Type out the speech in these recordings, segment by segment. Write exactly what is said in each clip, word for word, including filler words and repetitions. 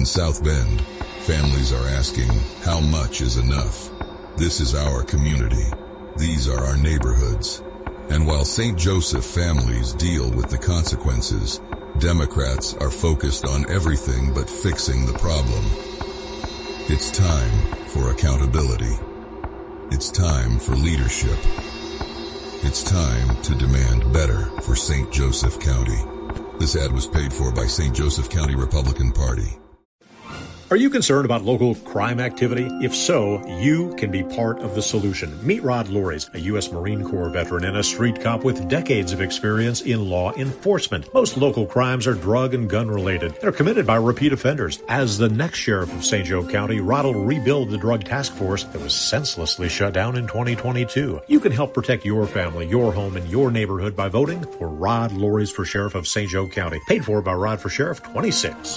In South Bend, families are asking, how much is enough? This is our community. These are our neighborhoods. And while Saint Joseph families deal with the consequences, Democrats are focused on everything but fixing the problem. It's time for accountability. It's time for leadership. It's time to demand better for Saint Joseph County. This ad was paid for by Saint Joseph County Republican Party. Are you concerned about local crime activity? If so, you can be part of the solution. Meet Rod Loris, a U S Marine Corps veteran and a street cop with decades of experience in law enforcement. Most local crimes are drug and gun related. They're committed by repeat offenders. As the next sheriff of Saint Joe County, Rod will rebuild the drug task force that was senselessly shut down in twenty twenty-two. You can help protect your family, your home, and your neighborhood by voting for Rod Loris for sheriff of Saint Joe County. Paid for by Rod for Sheriff twenty-six.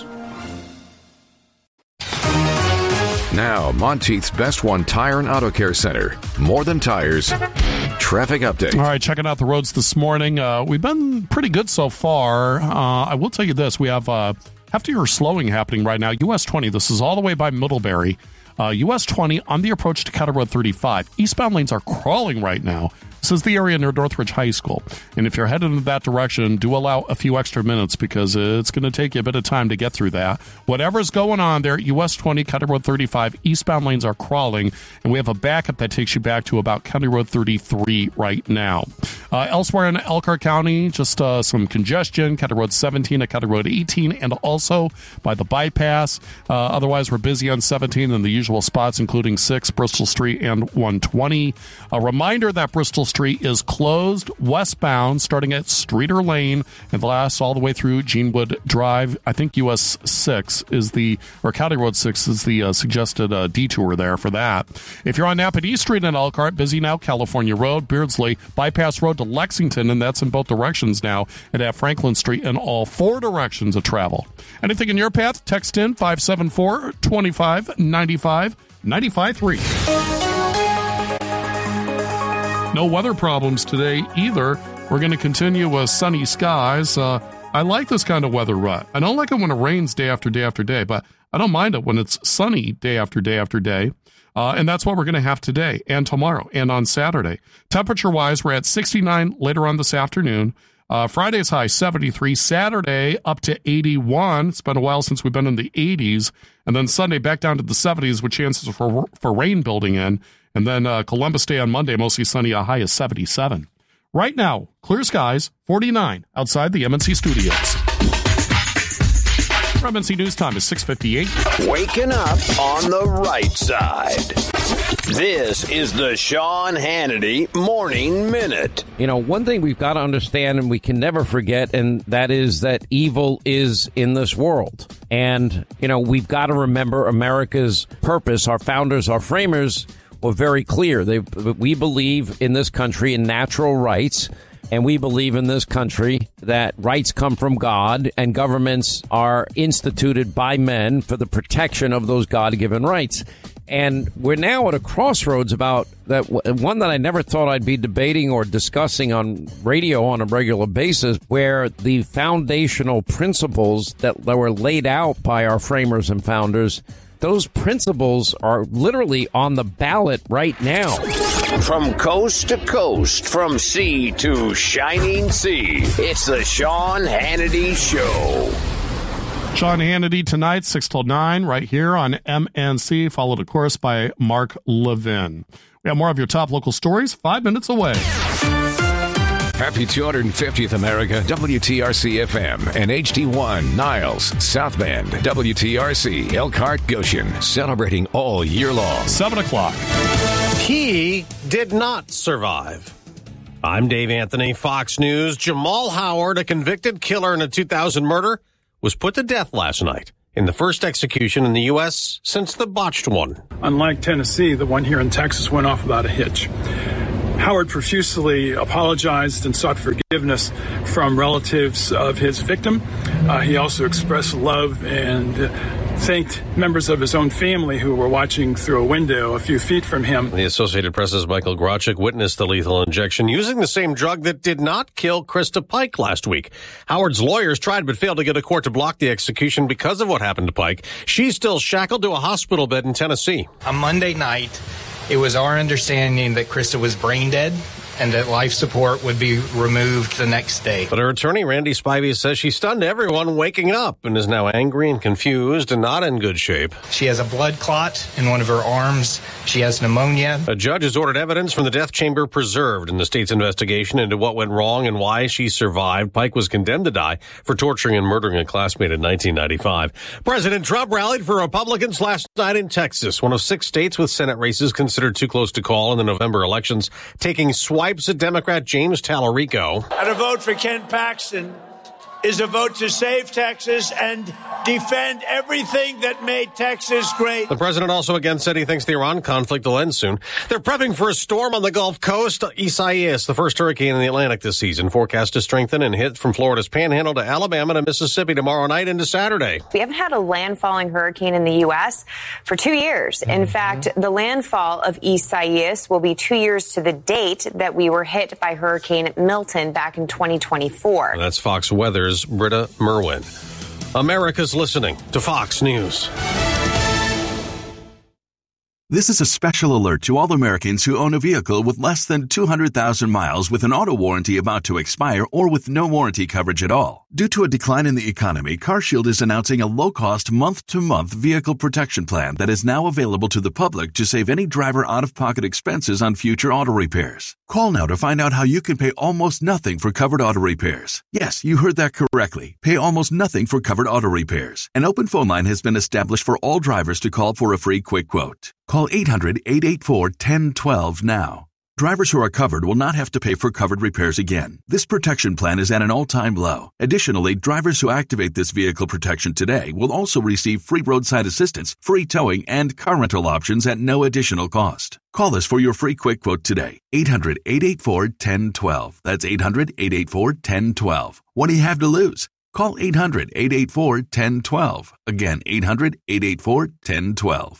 Now, Monteith's Best One Tire and Auto Care Center. More than tires. Traffic update. All right, checking out the roads this morning. Uh, we've been pretty good so far. Uh, I will tell you this. We have uh, heftier slowing happening right now. U S twenty, this is all the way by Middlebury. Uh, U S twenty on the approach to County Road thirty-five. Eastbound lanes are crawling right now. This is the area near Northridge High School. And if you're headed in that direction, do allow a few extra minutes because it's going to take you a bit of time to get through that. Whatever's going on there, U S twenty, County Road thirty-five, eastbound lanes are crawling, and we have a backup that takes you back to about County Road thirty-three right now. Uh, elsewhere in Elkhart County, just uh, some congestion, County Road seventeen at County Road eighteen, and also by the bypass. Uh, otherwise, we're busy on seventeen in the usual spots, including six, Bristol Street, and one twenty. A reminder that Bristol Street is closed westbound starting at Streeter Lane and lasts all the way through Genewood Drive. I think U S six is the, or County Road six is the uh, suggested uh, detour there for that. If you're on Napanee Street in Elkhart, busy now, California Road, Beardsley, bypass road to Lexington, and that's in both directions now, and at Franklin Street in all four directions of travel. Anything in your path? Text in five seven four, two five nine five, nine five three. No weather problems today either. We're going to continue with sunny skies. Uh, I like this kind of weather rut. I don't like it when it rains day after day after day, but I don't mind it when it's sunny day after day after day. Uh, and that's what we're going to have today and tomorrow and on Saturday. Temperature-wise, we're at sixty-nine later on this afternoon. Uh, Friday's high, seventy-three. Saturday, up to eighty-one. It's been a while since we've been in the eighties. And then Sunday, back down to the seventies with chances for, for rain building in. And then uh, Columbus Day on Monday, mostly sunny, a high of seventy-seven. Right now, clear skies, forty-nine, outside the M N C studios. M N C News Time is six fifty-eight. Waking up on the right side. This is the Sean Hannity Morning Minute. You know, one thing we've got to understand and we can never forget, and that is that evil is in this world. And, you know, we've got to remember America's purpose. Our founders, our framers were very clear. They, we believe in this country in natural rights. And we believe in this country that rights come from God and governments are instituted by men for the protection of those God-given rights. And we're now at a crossroads about that, one that I never thought I'd be debating or discussing on radio on a regular basis, where the foundational principles that, that were laid out by our framers and founders, those principles are literally on the ballot right now. From coast to coast, from sea to shining sea, it's the Sean Hannity Show. Sean Hannity tonight, six till nine, right here on M N C, followed, of course, by Mark Levin. We have more of your top local stories five minutes away. Happy two hundred fiftieth America, W T R C F M and H D one, Niles, South Bend, W T R C, Elkhart, Goshen, celebrating all year long. seven o'clock. He did not survive. I'm Dave Anthony, Fox News. Jamal Howard, a convicted killer in a two thousand murder, was put to death last night in the first execution in the U S since the botched one. Unlike Tennessee, the one here in Texas went off without a hitch. Howard profusely apologized and sought forgiveness from relatives of his victim. Uh, he also expressed love and uh, thanked members of his own family who were watching through a window a few feet from him. The Associated Press's Michael Grachik witnessed the lethal injection using the same drug that did not kill Krista Pike last week. Howard's lawyers tried but failed to get a court to block the execution because of what happened to Pike. She's still shackled to a hospital bed in Tennessee. On Monday night, it was our understanding that Krista was brain dead and that life support would be removed the next day. But her attorney, Randy Spivey, says she stunned everyone waking up and is now angry and confused and not in good shape. She has a blood clot in one of her arms. She has pneumonia. A judge has ordered evidence from the death chamber preserved in the state's investigation into what went wrong and why she survived. Pike was condemned to die for torturing and murdering a classmate in nineteen ninety-five. President Trump rallied for Republicans last night in Texas, one of six states with Senate races considered too close to call in the November elections, taking swipes at Democrat James Tallarico. And a vote for Ken Paxton is a vote to save Texas and defend everything that made Texas great. The president also again said he thinks the Iran conflict will end soon. They're prepping for a storm on the Gulf Coast. Isaias, the first hurricane in the Atlantic this season, forecast to strengthen and hit from Florida's Panhandle to Alabama to Mississippi tomorrow night into Saturday. We haven't had a landfalling hurricane in the U S for two years. In mm-hmm. fact, the landfall of Isaias will be two years to the date that we were hit by Hurricane Milton back in twenty twenty-four. And that's Fox Weather's Britta Merwin. America's listening to Fox News. This is a special alert to all Americans who own a vehicle with less than two hundred thousand miles with an auto warranty about to expire or with no warranty coverage at all. Due to a decline in the economy, CarShield is announcing a low-cost month-to-month vehicle protection plan that is now available to the public to save any driver out-of-pocket expenses on future auto repairs. Call now to find out how you can pay almost nothing for covered auto repairs. Yes, you heard that correctly. Pay almost nothing for covered auto repairs. An open phone line has been established for all drivers to call for a free quick quote. Call eight hundred, eight eight four, one zero one two now. Drivers who are covered will not have to pay for covered repairs again. This protection plan is at an all-time low. Additionally, drivers who activate this vehicle protection today will also receive free roadside assistance, free towing, and car rental options at no additional cost. Call us for your free quick quote today. eight hundred, eight eight four, one zero one two. That's eight hundred, eight eight four, one zero one two. What do you have to lose? Call eight hundred, eight eight four, one zero one two. Again, eight hundred, eight eight four, one zero one two.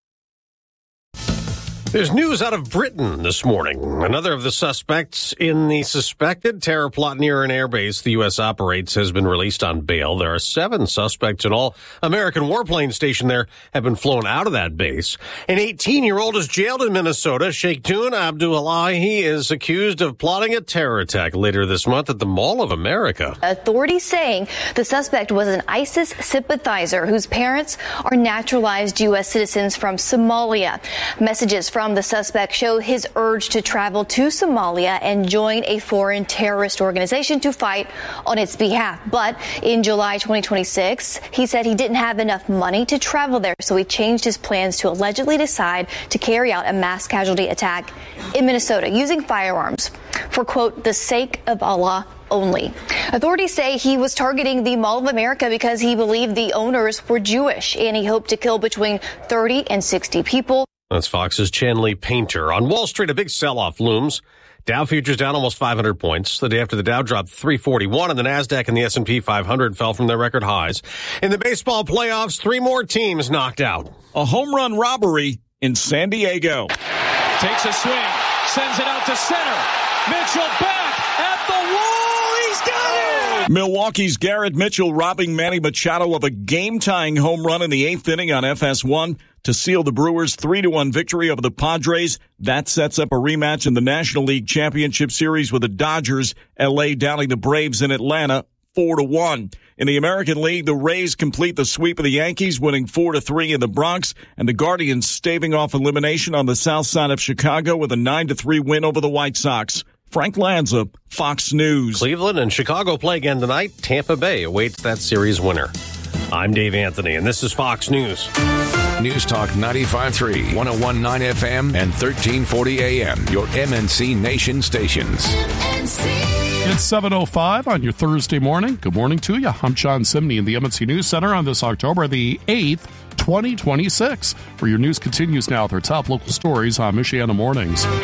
There's news out of Britain this morning. Another of the suspects in the suspected terror plot near an airbase the U S operates has been released on bail. There are seven suspects in all. American warplanes stationed there have been flown out of that base. An eighteen-year-old is jailed in Minnesota. Sheikhtoon Abdullahi is accused of plotting a terror attack later this month at the Mall of America. Authorities saying the suspect was an ISIS sympathizer whose parents are naturalized U S citizens from Somalia. Messages from the suspect show his urge to travel to Somalia and join a foreign terrorist organization to fight on its behalf. But in July twenty twenty-six, he said he didn't have enough money to travel there, so he changed his plans to allegedly decide to carry out a mass casualty attack in Minnesota using firearms for, quote, the sake of Allah only. Authorities say he was targeting the Mall of America because he believed the owners were Jewish, and he hoped to kill between thirty and sixty people. That's Fox's Chanley Painter. On Wall Street, a big sell-off looms. Dow futures down almost five hundred points. The day after the Dow dropped three forty-one, and the NASDAQ and the S and P five hundred fell from their record highs. In the baseball playoffs, three more teams knocked out. A home run robbery in San Diego. Takes a swing, sends it out to center. Mitchell back at the wall. He's got it! Milwaukee's Garrett Mitchell robbing Manny Machado of a game-tying home run in the eighth inning on F S one to seal the Brewers' three to one victory over the Padres. That sets up a rematch in the National League Championship Series with the Dodgers, L A downing the Braves in Atlanta four to one. In the American League, the Rays complete the sweep of the Yankees, winning four to three in the Bronx, and the Guardians staving off elimination on the south side of Chicago with a nine to three win over the White Sox. Frank Lanza, Fox News. Cleveland and Chicago play again tonight. Tampa Bay awaits that series winner. I'm Dave Anthony, and this is Fox News. News Talk ninety-five point three, one oh one point nine F M, and thirteen forty A M, your M N C Nation stations. M N C. It's seven oh five on your Thursday morning. Good morning to you. I'm John Simney in the M N C News Center on this October the eighth, twenty twenty-six, where your news continues now with our top local stories on Michiana Mornings.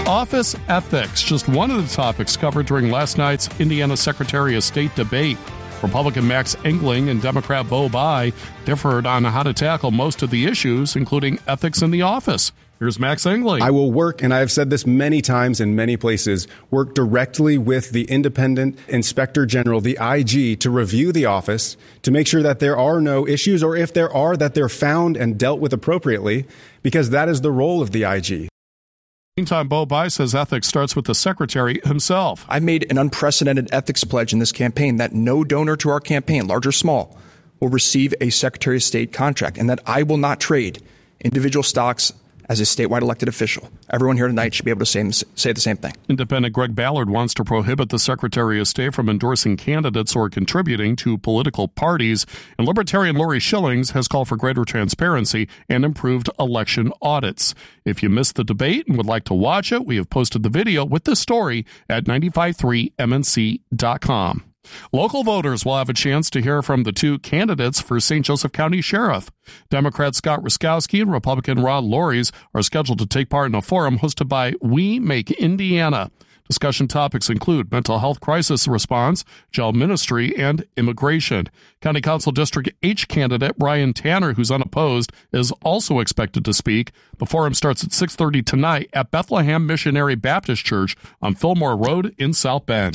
Office ethics, just one of the topics covered during last night's Indiana Secretary of State debate. Republican Max Engling and Democrat Bo Bai differed on how to tackle most of the issues, including ethics in the office. Here's Max Engling. I will work, and I have said this many times in many places, work directly with the independent inspector general, the I G, to review the office, to make sure that there are no issues, or if there are, that they're found and dealt with appropriately, because that is the role of the I G. Meantime, Bo Bai says ethics starts with the secretary himself. I made an unprecedented ethics pledge in this campaign that no donor to our campaign, large or small, will receive a Secretary of State contract, and that I will not trade individual stocks as a statewide elected official. Everyone here tonight should be able to say, say the same thing. Independent Greg Ballard wants to prohibit the Secretary of State from endorsing candidates or contributing to political parties. And Libertarian Lori Schillings has called for greater transparency and improved election audits. If you missed the debate and would like to watch it, we have posted the video with the story at nine five three M N C dot com. Local voters will have a chance to hear from the two candidates for Saint Joseph County Sheriff. Democrat Scott Ruskowski and Republican Rod Lories are scheduled to take part in a forum hosted by We Make Indiana. Discussion topics include mental health crisis response, jail ministry, and immigration. County Council District H candidate Brian Tanner, who's unopposed, is also expected to speak. The forum starts at six thirty tonight at Bethlehem Missionary Baptist Church on Fillmore Road in South Bend.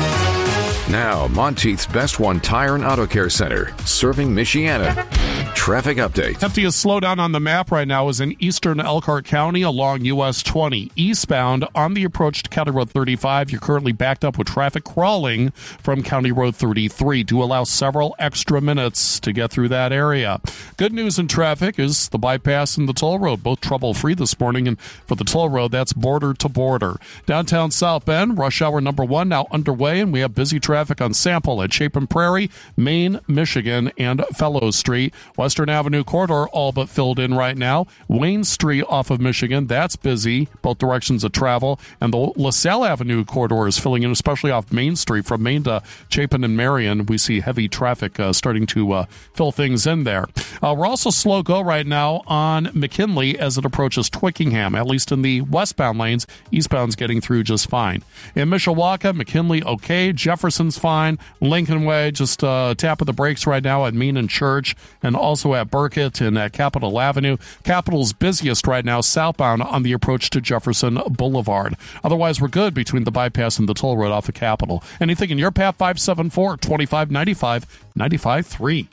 Now, Monteith's Best One Tire and Auto Care Center, serving Michiana. Traffic update. Heftiest slowdown on the map right now is in eastern Elkhart County along U S twenty. Eastbound on the approach to County Road thirty-five, you're currently backed up with traffic crawling from County Road thirty-three. Do allow several extra minutes to get through that area. Good news in traffic is the bypass and the toll road, both trouble-free this morning. And for the toll road, that's border to border. Downtown South Bend, rush hour number one now underway, and we have busy traffic on Sample at Chapin Prairie, Main, Michigan, and Fellows Street. Western Avenue corridor all but filled in right now. Wayne Street off of Michigan, that's busy, both directions of travel. And the LaSalle Avenue corridor is filling in, especially off Main Street from Main to Chapin and Marion. We see heavy traffic uh, starting to uh, fill things in there. Uh, we're also slow go right now on McKinley as it approaches Twickenham, at least in the westbound lanes. Eastbound's getting through just fine. In Mishawaka, McKinley okay, Jefferson's fine. Lincoln Way, just uh, tap of the brakes right now at Mean and Church, and also at Burkett and at Capitol Avenue. Capitol's busiest right now southbound on the approach to Jefferson Boulevard. Otherwise, we're good between the bypass and the toll road off of Capitol. Anything in your path, five seven four, two five nine five, nine five three.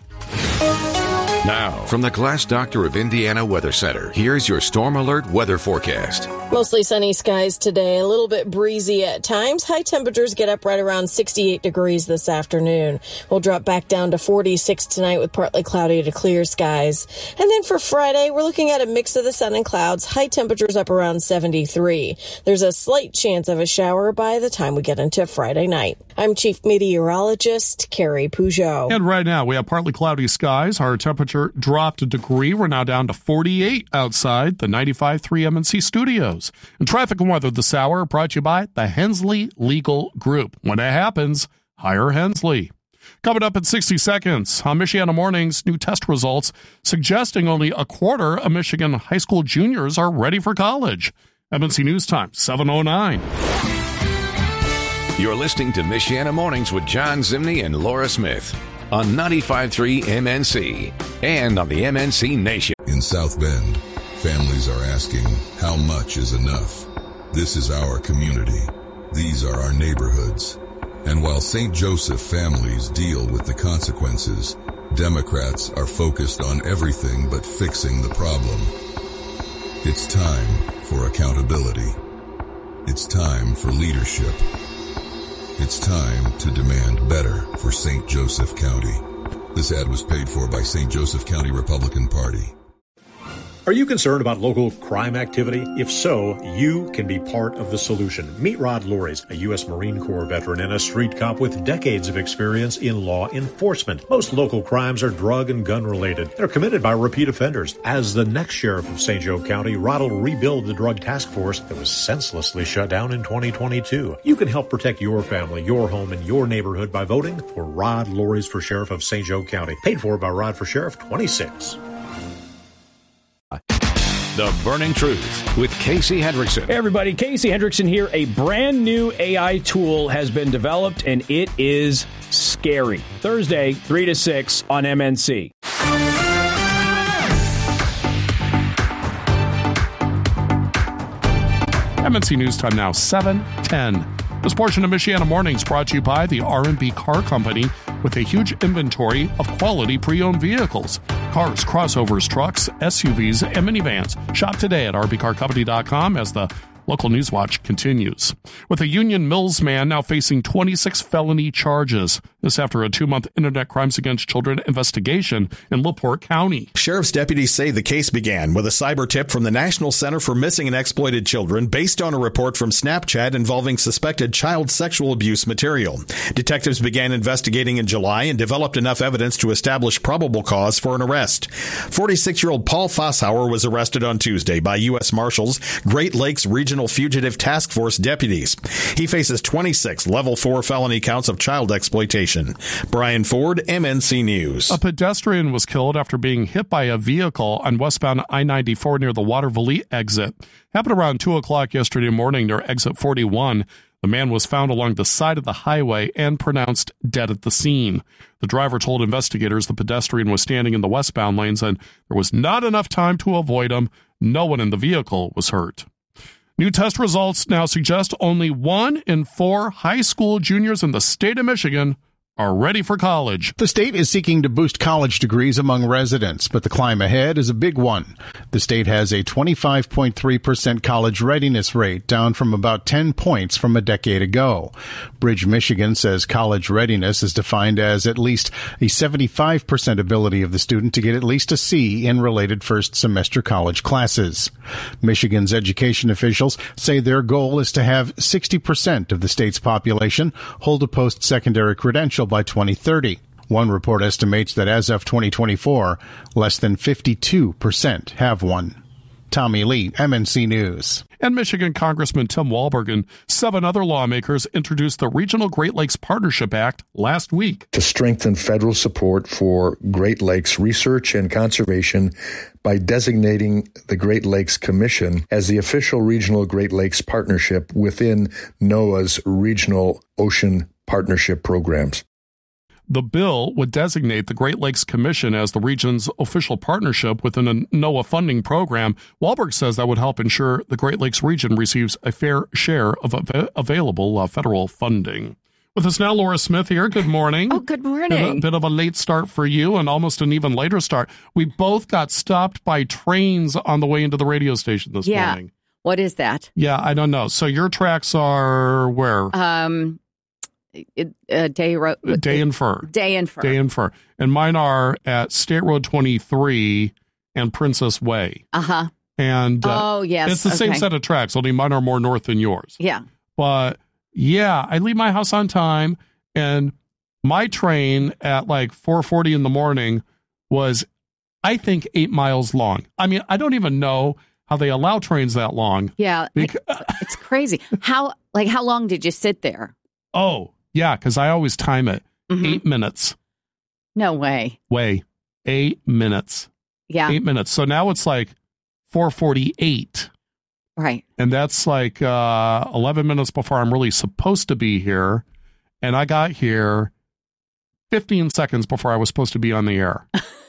Now, from the Glass Doctor of Indiana Weather Center, here's your Storm Alert weather forecast. Mostly sunny skies today, a little bit breezy at times. High temperatures get up right around sixty-eight degrees this afternoon. We'll drop back down to forty-six tonight with partly cloudy to clear skies. And then for Friday, we're looking at a mix of the sun and clouds. High temperatures up around seventy-three. There's a slight chance of a shower by the time we get into Friday night. I'm Chief Meteorologist Carrie Peugeot. And right now, we have partly cloudy skies. Our temperature dropped a degree. We're now down to forty-eight outside the ninety-five point three M N C studios. And traffic and weather this hour brought to you by the Hensley Legal Group. When it happens, hire Hensley. Coming up in sixty seconds on Michiana Mornings, new test results suggesting only a quarter of Michigan high school juniors are ready for college. M N C News Time, seven oh nine. You're listening to Michiana Mornings with John Zimney and Laura Smith on ninety-five point three M N C and on the M N C Nation. In South Bend, families are asking, how much is enough? This is our community. These are our neighborhoods. And while Saint Joseph families deal with the consequences, Democrats are focused on everything but fixing the problem. It's time for accountability. It's time for leadership. It's time to demand better for Saint Joseph County. This ad was paid for by Saint Joseph County Republican Party. Are you concerned about local crime activity? If so, you can be part of the solution. Meet Rod Lories, a U S Marine Corps veteran and a street cop with decades of experience in law enforcement. Most local crimes are drug and gun related. They're committed by repeat offenders. As the next sheriff of Saint Joe County, Rod will rebuild the drug task force that was senselessly shut down in twenty twenty-two. You can help protect your family, your home, and your neighborhood by voting for Rod Lories for Sheriff of Saint Joe County. Paid for by Rod for Sheriff twenty-six. The Burning Truth with Casey Hendrickson. Hey everybody, Casey Hendrickson here. A brand new A I tool has been developed, and it is scary. Thursday, three to six on M N C. M N C News Time now, seven ten. This portion of Michiana Mornings brought to you by the R and B Car Company with a huge inventory of quality pre-owned vehicles. Cars, crossovers, trucks, S U Vs, and minivans. Shop today at r b car company dot com as the local news watch continues. With a Union Mills man now facing twenty-six felony charges. This after a two-month Internet Crimes Against Children investigation in LaPorte County. Sheriff's deputies say the case began with a cyber tip from the National Center for Missing and Exploited Children based on a report from Snapchat involving suspected child sexual abuse material. Detectives began investigating in July and developed enough evidence to establish probable cause for an arrest. forty-six-year-old Paul Fosshauer was arrested on Tuesday by U S Marshals, Great Lakes Regional Fugitive Task Force deputies. He faces twenty-six level four felony counts of child exploitation. Brian Ford, M N C News. A pedestrian was killed after being hit by a vehicle on westbound I ninety-four near the Waterville exit. Happened around two o'clock yesterday morning near exit forty-one. The man was found along the side of the highway and pronounced dead at the scene. The driver told investigators the pedestrian was standing in the westbound lanes and there was not enough time to avoid him. No one in the vehicle was hurt. New test results now suggest only one in four high school juniors in the state of Michigan are ready for college. The state is seeking to boost college degrees among residents, but the climb ahead is a big one. The state has a twenty-five point three percent college readiness rate, down from about ten points from a decade ago. Bridge, Michigan says college readiness is defined as at least a seventy-five percent ability of the student to get at least a C in related first semester college classes. Michigan's education officials say their goal is to have sixty percent of the state's population hold a post-secondary credential by twenty thirty. One report estimates that as of twenty twenty-four, less than fifty-two percent have one. Tommy Lee, M N C News. And Michigan Congressman Tim Walberg and seven other lawmakers introduced the Regional Great Lakes Partnership Act last week to strengthen federal support for Great Lakes research and conservation by designating the Great Lakes Commission as the official regional Great Lakes partnership within NOAA's Regional Ocean Partnership programs. The bill would designate the Great Lakes Commission as the region's official partnership within a NOAA funding program. Walberg says that would help ensure the Great Lakes region receives a fair share of av- available uh, federal funding. With us now, Laura Smith here. Good morning. Oh, good morning. Bit, a, bit of a late start for you and almost an even later start. We both got stopped by trains on the way into the radio station this yeah. morning. What is that? Yeah, I don't know. So your tracks are where? Um, it, uh, Day Road. Day and Fur. Day and Fur. Day and Fur. And mine are at State Road twenty-three and Princess Way. Uh-huh. And uh, oh, yes. It's the okay. same set of tracks, only mine are more north than yours. Yeah. But yeah, I leave my house on time, and my train at like four forty in the morning was, I think, eight miles long. I mean, I don't even know how they allow trains that long. Yeah. Because, it's crazy. How, like, how long did you sit there? Oh, yeah, because I always time it. Mm-hmm. Eight minutes. No way. Way. Eight minutes. Yeah. Eight minutes. So now it's like four forty-eight. Right. And that's like uh, eleven minutes before I'm really supposed to be here. And I got here fifteen seconds before I was supposed to be on the air.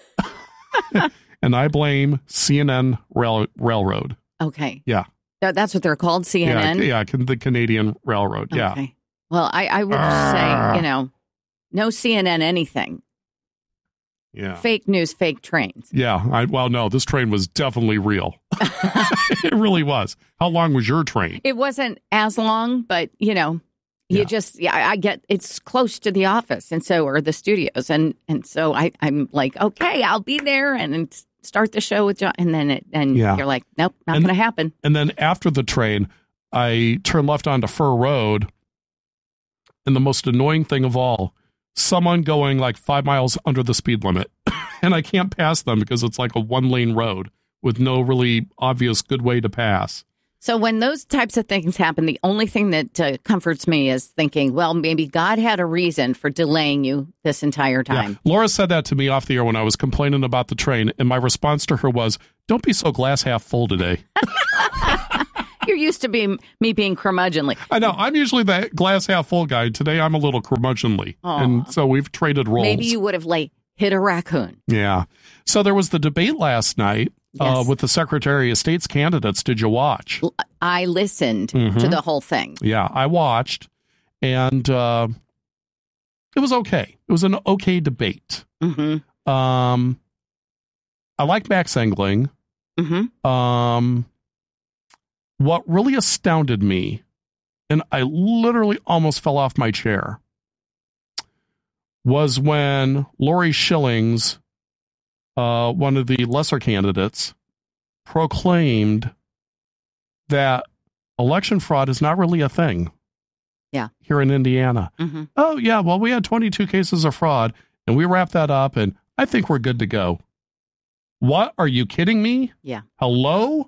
And I blame C N N rail, Railroad. Okay. Yeah. That, that's what they're called, C N N? Yeah, yeah, the Canadian Railroad. Yeah. Okay. Well, I, I would uh, say, you know, no C N N anything. Yeah. Fake news, fake trains. Yeah. I, well, no, this train was definitely real. It really was. How long was your train? It wasn't as long, but, you know, you yeah. just, yeah, I get, it's close to the office and so are the studios. And, and so I, I'm like, okay, I'll be there and start the show with John. And then it, and yeah. you're like, nope, not going to happen. And then after the train, I turned left onto Fur Road. And the most annoying thing of all, someone going like five miles under the speed limit. And I can't pass them because it's like a one lane road with no really obvious good way to pass. So when those types of things happen, the only thing that uh, comforts me is thinking, well, maybe God had a reason for delaying you this entire time. Yeah. Laura said that to me off the air when I was complaining about the train, and my response to her was, don't be so glass half full today. You're used to being me being curmudgeonly. I know. I'm usually the glass half full guy. Today I'm a little curmudgeonly. Aw. And so we've traded roles. Maybe you would have like hit a raccoon. Yeah. So there was the debate last night uh, Yes. with the Secretary of State's candidates. Did you watch? I listened Mhm. to the whole thing. Yeah, I watched, and uh, it was okay. It was an okay debate. Mm-hmm. Um, I like Max Engling. Mm-hmm. Um, what really astounded me, and I literally almost fell off my chair, was when Lori Schillings, uh, one of the lesser candidates, proclaimed that election fraud is not really a thing. Yeah. Here in Indiana. Mm-hmm. Oh, yeah, well, we had twenty-two cases of fraud, and we wrapped that up, and I think we're good to go. What? Are you kidding me? Yeah. Hello?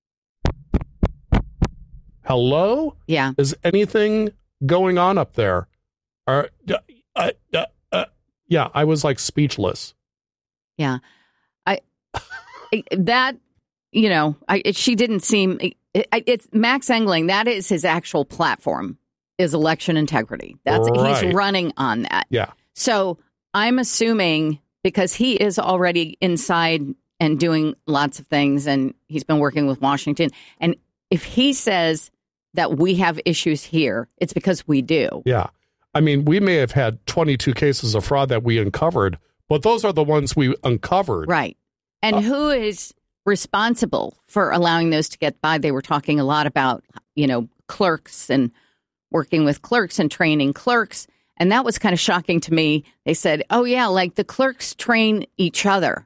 Hello? Yeah. Is anything going on up there? Are, uh, uh, uh, uh, yeah, I was like speechless. Yeah. I that, you know, I, it, she didn't seem it, it, it's Max Engling. That is his actual platform, is election integrity. That's Right. he's running on that. Yeah. So I'm assuming because he is already inside and doing lots of things, and he's been working with Washington. And if he says that we have issues here, it's because we do. Yeah. I mean, we may have had twenty-two cases of fraud that we uncovered, but those are the ones we uncovered. Right. And Uh, who is responsible for allowing those to get by? They were talking a lot about, you know, clerks and working with clerks and training clerks. And that was kind of shocking to me. They said, oh, yeah, like the clerks train each other.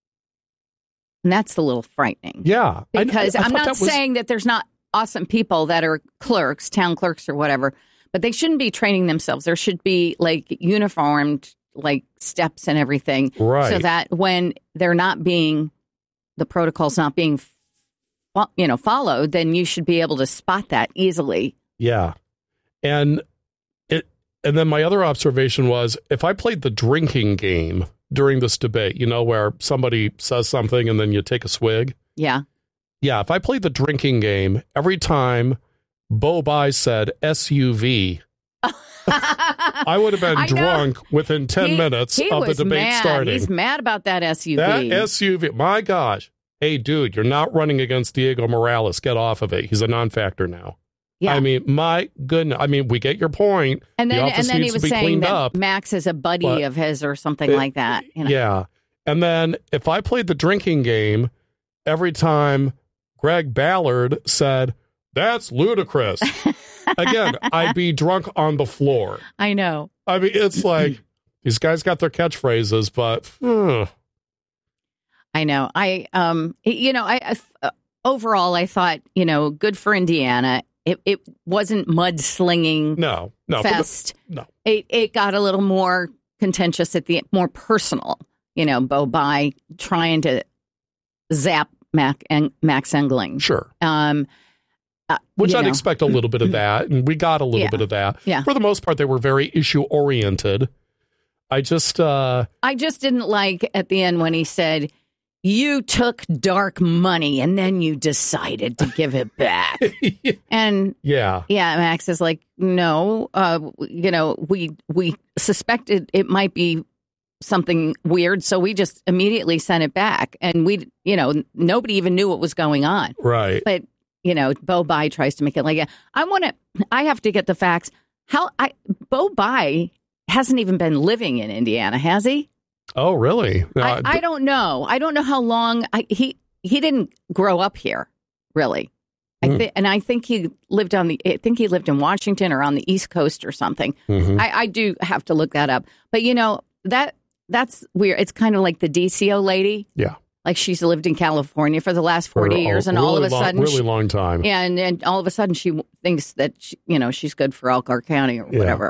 And that's a little frightening. Yeah. I- Because I- I I'm thought not that was- saying that there's not awesome people that are clerks, town clerks or whatever, but they shouldn't be training themselves. There should be like uniformed like steps and everything. Right. So that when they're not being, the protocol's not being, fo- you know, followed, then you should be able to spot that easily. Yeah. And it and then my other observation was if I played the drinking game during this debate, you know, where somebody says something and then you take a swig. Yeah. Yeah, if I played the drinking game, every time Bo Bai said S U V, I would have been I know. drunk within ten He- minutes he of the was debate mad. starting. He's mad about that S U V. That S U V, my gosh. Hey, dude, you're not running against Diego Morales. Get off of it. He's a non-factor now. Yeah. I mean, my goodness. I mean, we get your point. And the then, office and then he needs was to be saying cleaned that up. Max is a buddy but of his or something it- like that. You know? Yeah. And then if I played the drinking game, every time Greg Ballard said, that's ludicrous. Again, I'd be drunk on the floor. I know. I mean, it's like these guys got their catchphrases, but ugh. I know. I, um, you know, I, I uh, overall, I thought, you know, good for Indiana. It, it wasn't mudslinging no, no, for the- fest. no. It, it got a little more contentious at the more personal. You know, Bo Bai trying to zap Mac and Max Engling. Sure. Um, uh, Which you I'd know. expect a little bit of that, and we got a little Yeah. bit of that. Yeah. For the most part, they were very issue oriented. I just, uh, I just didn't like at the end when he said, you took dark money and then you decided to give it back. And yeah, yeah, Max is like, no, uh, you know, we we suspected it might be something weird, so we just immediately sent it back, and we, you know, nobody even knew what was going on. Right. But you know, Bo Bai tries to make it like, yeah, I want to, I have to get the facts. How I Bo Bai hasn't even been living in Indiana, has he? Oh, really? No, I, I don't know. I don't know how long I, he he didn't grow up here, really. I Hmm. thi- and I think he lived on the. I think he lived in Washington or on the East Coast or something. Mhm. I, I do have to look that up. But you know that that's weird. It's kind of like the D C O lady. Yeah. Like she's lived in California for the last For forty a years, and all of really a long- sudden, really she- long time. and and all of a sudden she thinks that she, you know she's good for Elkhart County or Yeah. whatever.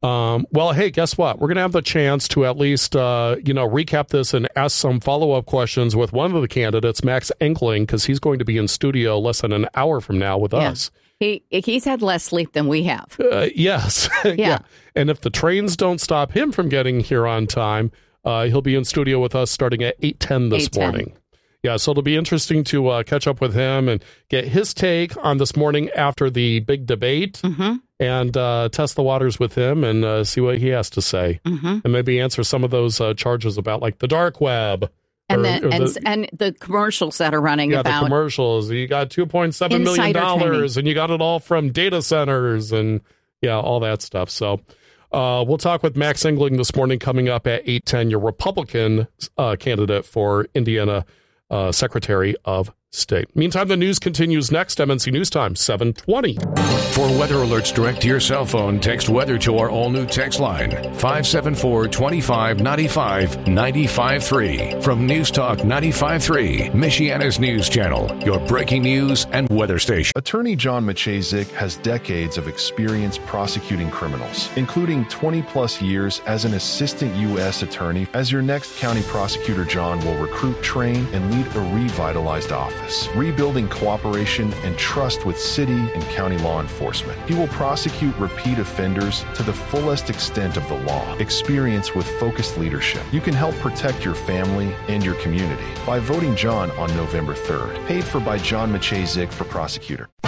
Um, well, hey, guess what? We're going to have the chance to at least, uh, you know, recap this and ask some follow-up questions with one of the candidates, Max Engling, because he's going to be in studio less than an hour from now with yeah. us. He He's had less sleep than we have. Uh, yes. Yeah. yeah. And if the trains don't stop him from getting here on time, uh, he'll be in studio with us starting at eight ten this eight ten morning. Yeah, so it'll be interesting to uh, catch up with him and get his take on this morning after the big debate mm-hmm. and uh, test the waters with him and uh, see what he has to say. Mm-hmm. And maybe answer some of those uh, charges about like the dark web. And, or, the, or and, the, and the commercials that are running yeah, about. the commercials. You got two point seven million dollars and you got it all from data centers and yeah, all that stuff. So uh, we'll talk with Max Engling this morning coming up at eight ten, your Republican uh, candidate for Indiana Uh, Secretary of State. Meantime, the news continues next. M N C News Time, seven twenty. For weather alerts direct to your cell phone, text weather to our all-new text line, five seven four, two five nine five nine five three. From News Talk ninety-five point three, Michiana's news channel, your breaking news and weather station. Attorney John Maciejczyk has decades of experience prosecuting criminals, including twenty plus years as an assistant U S attorney. As your next county prosecutor, John will recruit, train, and lead a revitalized office, rebuilding cooperation and trust with city and county law enforcement. He will prosecute repeat offenders to the fullest extent of the law. Experience with focused leadership. You can help protect your family and your community by voting John on November third. Paid for by John Maciejczyk for prosecutor.